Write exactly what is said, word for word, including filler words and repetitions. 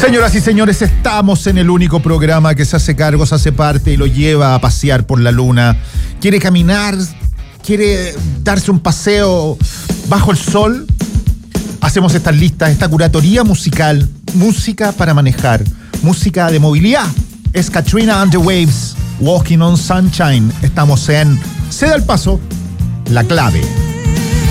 Señoras y señores, estamos en el único programa que se hace cargo, se hace parte y lo lleva a pasear por la luna. ¿Quiere caminar? ¿Quiere darse un paseo bajo el sol? Hacemos estas listas, esta curatoría musical, música para manejar, música de movilidad. Es Katrina and the Waves, Walking on Sunshine. Estamos en Ceda el Paso, La Clave.